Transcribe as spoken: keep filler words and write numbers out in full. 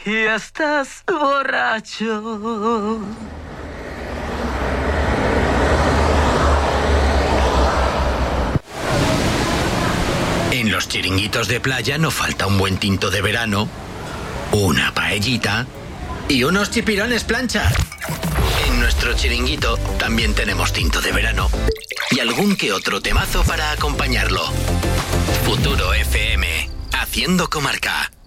y estás borracho. En los chiringuitos de playa no falta un buen tinto de verano, una paellita y unos chipirones plancha. En nuestro chiringuito también tenemos tinto de verano y algún que otro temazo para acompañarlo. Futuro F M, haciendo comarca.